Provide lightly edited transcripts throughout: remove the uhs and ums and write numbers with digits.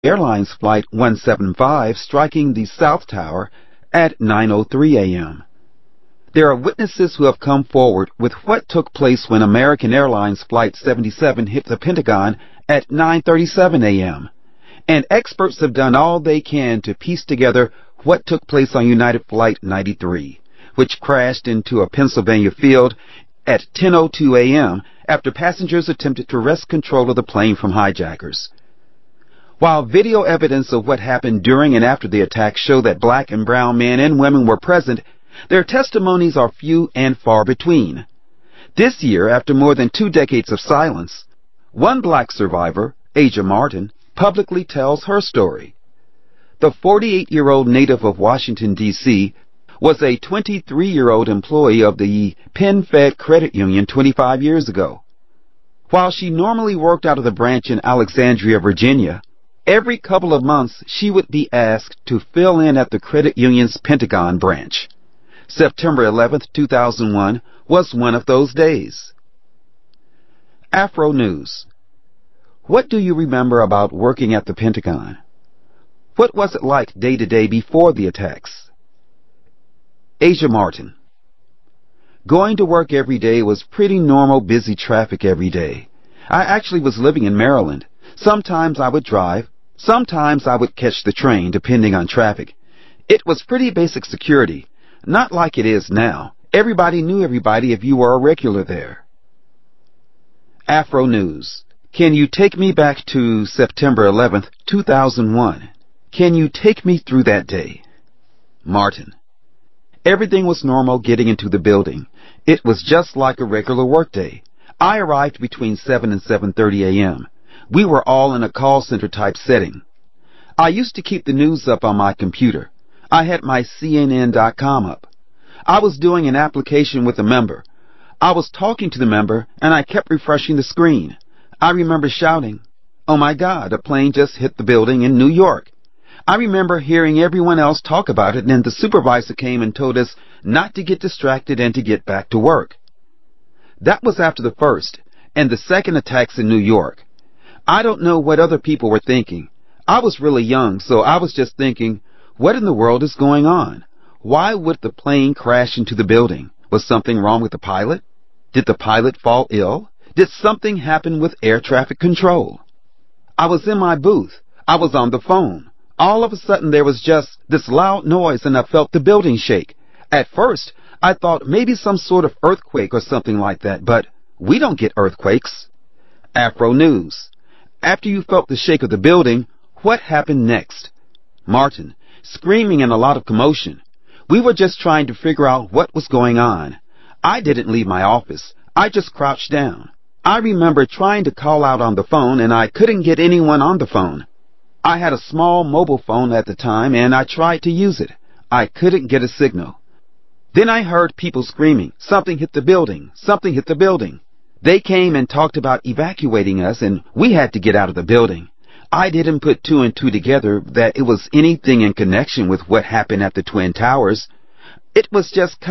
Airlines Flight 175 striking the South Tower at 9:03 a.m. There are witnesses who have come forward with what took place when American Airlines Flight 77 hit the Pentagon at 9:37 a.m. And experts have done all they can to piece together what took place on United Flight 93, which crashed into a Pennsylvania field at 10:02 a.m. after passengers attempted to wrest control of the plane from hijackers. While video evidence of what happened during and after the attack show that black and brown men and women were present, their testimonies are few and far between. This year, after more than 2 decades of silence, one black survivor, Aja Martin, publicly tells her story. The 48-year-old native of Washington, D.C., was a 23-year-old employee of the PenFed Credit Union 25 years ago. While she normally worked out of the branch in Alexandria, Virginia, every couple of months she would be asked to fill in at the credit union's Pentagon branch. September 11, 2001 was one of those days. Afro News. What do you remember about working at the Pentagon? What was it like day to day before the attacks? Aja Martin. Going to work every day was pretty normal, busy traffic every day. I actually was living in Maryland. Sometimes I would drive. Sometimes I would catch the train, depending on traffic. It was pretty basic security. Not like it is now. Everybody knew everybody if you were a regular there. Afro News. Can you take me back to September 11th, 2001? Can you take me through that day? Martin. Everything was normal getting into the building. It was just like a regular workday. I arrived between 7 and 7:30 a.m. We were all in a call center type setting. I used to keep the news up on my computer. I had my CNN.com up. I was doing an application with a member. I was talking to the member, and I kept refreshing the screen. I remember shouting, "Oh my God, a plane just hit the building in New York." I remember hearing everyone else talk about it, and then the supervisor came and told us not to get distracted and to get back to work. That was after the first and the second attacks in New York. I don't know what other people were thinking. I was really young, so I was just thinking, what in the world is going on? Why would the plane crash into the building? Was something wrong with the pilot? Did the pilot fall ill? Did something happen with air traffic control? I was in my booth. I was on the phone. All of a sudden there was just this loud noise and I felt the building shake. At first, I thought maybe some sort of earthquake or something like that, but we don't get earthquakes. Afro News. After you felt the shake of the building, what happened next? Martin. Screaming and a lot of commotion. We were just trying to figure out what was going on. I didn't leave my office. I just crouched down. I remember trying to call out on the phone and I couldn't get anyone on the phone. I had a small mobile phone at the time and I tried to use it. I couldn't get a signal. Then I heard people screaming, "Something hit the building! Something hit the building!" They came and talked about evacuating us and we had to get out of the building. I didn't put 2 and 2 together that it was anything in connection with what happened at the Twin Towers. It was just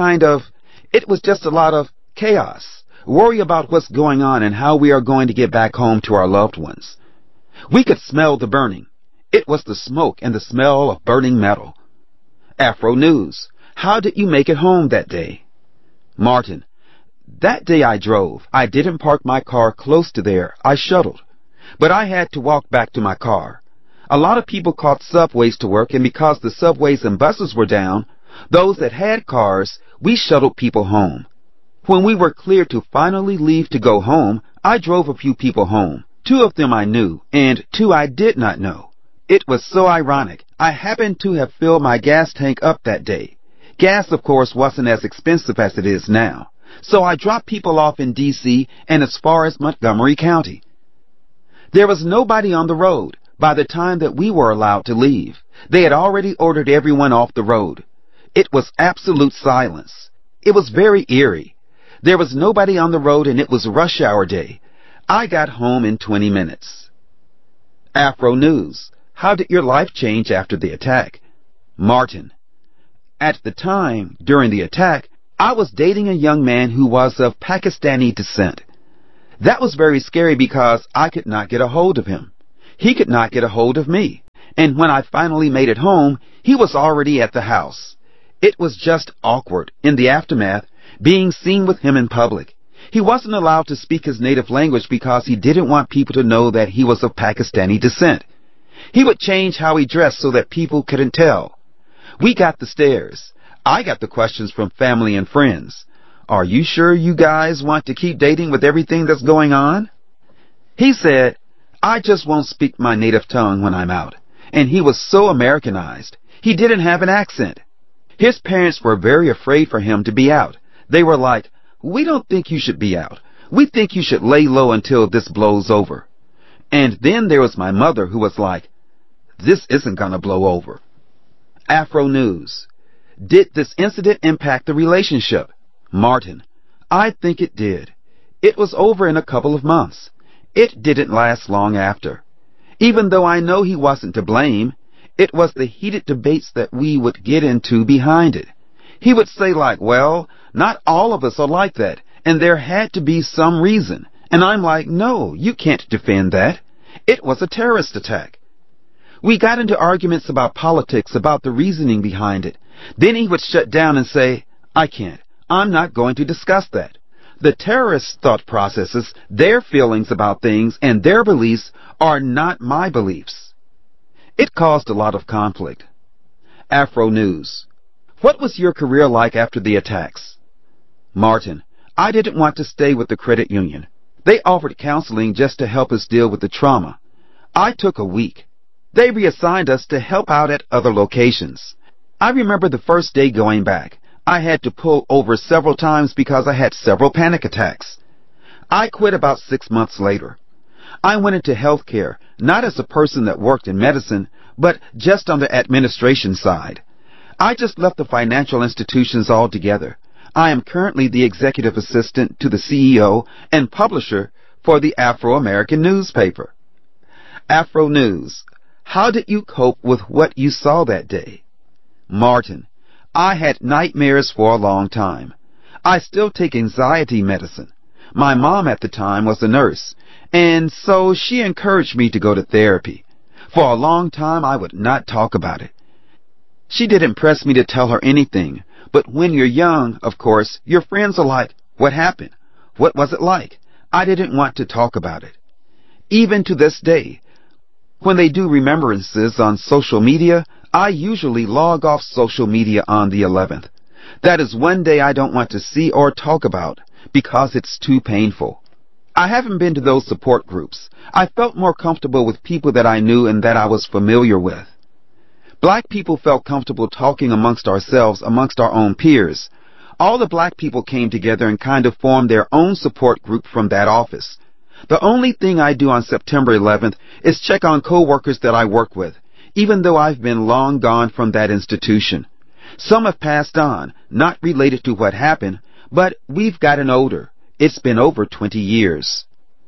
a lot of chaos. Worry about what's going on and how we are going to get back home to our loved ones. We could smell the burning. It was the smoke and the smell of burning metal. Afro News. How did you make it home that day? Martin. That day I drove. I didn't park my car close to there. I shuttled. But I had to walk back to my car. A lot of people caught subways to work, and because the subways and buses were down, those that had cars, we shuttled people home. When we were cleared to finally leave to go home, I drove a few people home. 2 of them I knew, and 2 I did not know. It was so ironic. I happened to have filled my gas tank up that day. Gas, of course, wasn't as expensive as it is now. So I dropped people off in D.C. and as far as Montgomery County. There was nobody on the road by the time that we were allowed to leave. They had already ordered everyone off the road. It was absolute silence. It was very eerie. There was nobody on the road and it was rush hour day. I got home in 20 minutes. Afro News. How did your life change after the attack? Martin. At the time, during the attack, I was dating a young man who was of Pakistani descent. That was very scary because I could not get a hold of him. He could not get a hold of me, and when I finally made it home, he was already at the house. It was just awkward, in the aftermath, being seen with him in public. He wasn't allowed to speak his native language because he didn't want people to know that he was of Pakistani descent. He would change how he dressed so that people couldn't tell. We got the stares. I got the questions from family and friends. Are you sure you guys want to keep dating with everything that's going on? He said, I just won't speak my native tongue when I'm out. And he was so Americanized. He didn't have an accent. His parents were very afraid for him to be out. They were like, we don't think you should be out. We think you should lay low until this blows over. And then there was my mother who was like, this isn't going to blow over. Afro News. Did this incident impact the relationship? Martin. I think it did. It was over in a couple of months. It didn't last long after. Even though I know he wasn't to blame, it was the heated debates that we would get into behind it. He would say like, well, not all of us are like that, and there had to be some reason. And I'm like, no, you can't defend that. It was a terrorist attack. We got into arguments about politics, about the reasoning behind it. Then he would shut down and say, I can't. I'm not going to discuss that. The terrorists' thought processes, their feelings about things, and their beliefs are not my beliefs. It caused a lot of conflict. Afro News. What was your career like after the attacks? Martin. I didn't want to stay with the credit union. They offered counseling just to help us deal with the trauma. I took a week. They reassigned us to help out at other locations. I remember the first day going back. I had to pull over several times because I had several panic attacks. I quit about 6 months later. I went into healthcare, not as a person that worked in medicine, but just on the administration side. I just left the financial institutions altogether. I am currently the executive assistant to the CEO and publisher for the Afro-American newspaper. Afro News. How did you cope with what you saw that day? Martin. I had nightmares for a long time. I still take anxiety medicine. My mom at the time was a nurse, and so she encouraged me to go to therapy. For a long time, I would not talk about it. She didn't press me to tell her anything, but when you're young, of course, your friends are like, what happened? What was it like? I didn't want to talk about it. Even to this day, when they do remembrances on social media, I usually log off social media on the 11th. That is one day I don't want to see or talk about because it's too painful. I haven't been to those support groups. I felt more comfortable with people that I knew and that I was familiar with. Black people felt comfortable talking amongst ourselves, amongst our own peers. All the black people came together and kind of formed their own support group from that office. The only thing I do on September 11th is check on coworkers that I work with, even though I've been long gone from that institution. Some have passed on, not related to what happened, but we've gotten older. It's been over 20 years.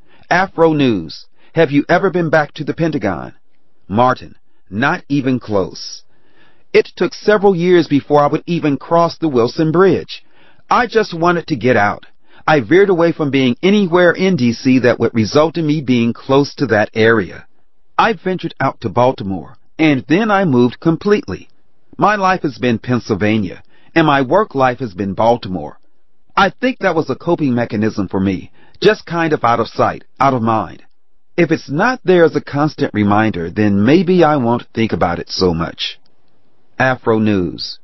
Afro News. Have you ever been back to the Pentagon? Martin. Not even close. It took several years before I would even cross the Wilson Bridge. I just wanted to get out. I veered away from being anywhere in D.C. that would result in me being close to that area. I ventured out to Baltimore, and then I moved completely. My life has been Pennsylvania, and my work life has been Baltimore. I think that was a coping mechanism for me, just kind of out of sight, out of mind. If it's not there as a constant reminder, then maybe I won't think about it so much. Afro News.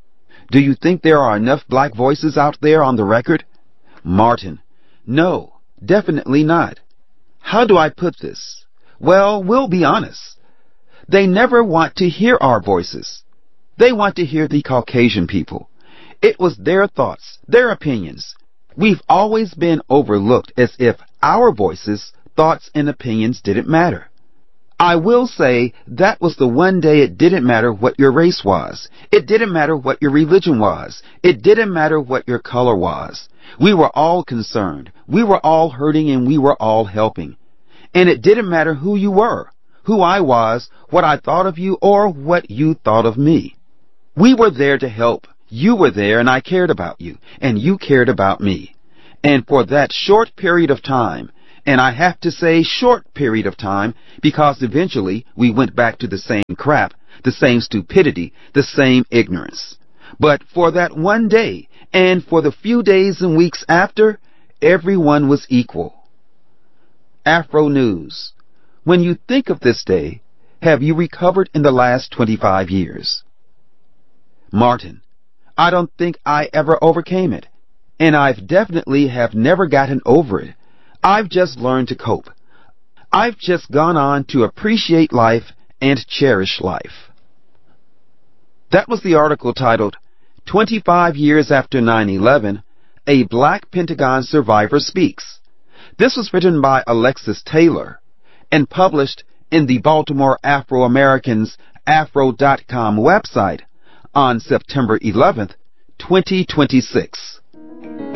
Do you think there are enough black voices out there on the record? Martin. No, definitely not. How do I put this? Well, we'll be honest. They never want to hear our voices. They want to hear the Caucasian people. It was their thoughts, their opinions. We've always been overlooked as if our voices, thoughts, and opinions didn't matter. I will say that was the one day it didn't matter what your race was. It didn't matter what your religion was. It didn't matter what your color was. We were all concerned. We were all hurting, and we were all helping. And it didn't matter who you were, who I was, what I thought of you, or what you thought of me. We were there to help. You were there, and I cared about you, and you cared about me. And for that short period of time, And I have to say short period of time, because eventually we went back to the same crap, the same stupidity, the same ignorance. But for that one day, and for the few days and weeks after, everyone was equal. Afro News. When you think of this day, have you recovered in the last 25 years? Martin. I don't think I ever overcame it. And I've definitely have never gotten over it. I've just learned to cope. I've just gone on to appreciate life and cherish life. That was the article titled, 25 Years After 9/11, A Black Pentagon Survivor Speaks. This was written by Alexis Taylor and published in the Baltimore Afro-Americans Afro.com website on September 11th, 2026.